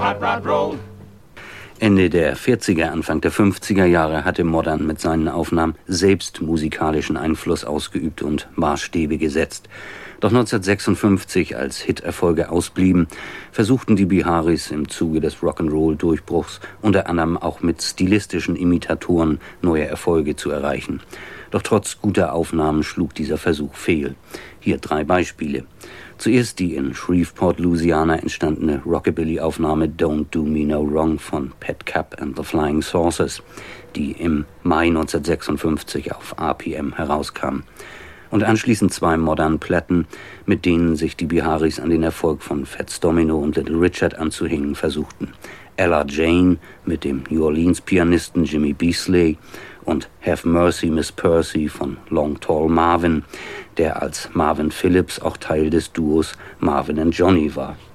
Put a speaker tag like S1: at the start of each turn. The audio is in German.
S1: Hot Rod Road.
S2: Ende der 40er, Anfang der 50er Jahre hatte Modern mit seinen Aufnahmen selbst musikalischen Einfluss ausgeübt und Maßstäbe gesetzt. Doch 1956, als Hiterfolge ausblieben, versuchten die Biharis im Zuge des Rock'n'Roll-Durchbruchs unter anderem auch mit stilistischen Imitatoren neue Erfolge zu erreichen. Doch trotz guter Aufnahmen schlug dieser Versuch fehl. Hier 3 Beispiele. Zuerst die in Shreveport, Louisiana entstandene Rockabilly-Aufnahme Don't Do Me No Wrong von Pat Cap and the Flying Saucers, die im Mai 1956 auf RPM herauskam. Und anschließend 2 Modern-Platten, mit denen sich die Biharis an den Erfolg von Fats Domino und Little Richard anzuhängen versuchten. Ella Jane mit dem New Orleans-Pianisten Jimmy Beasley und Have Mercy Miss Percy von Long Tall Marvin, der als Marvin Phillips auch Teil des Duos Marvin and Johnny war.